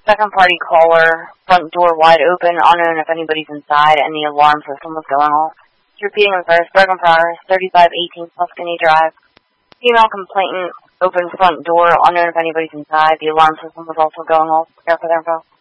second party caller, front door wide open, unknown if anybody's inside, and the alarm system was going off. Repeating in first, Bergen Progress, 3518 Tuscany Drive. Female complainant, open front door, unknown if anybody's inside. The alarm system was also going off. Care for their info.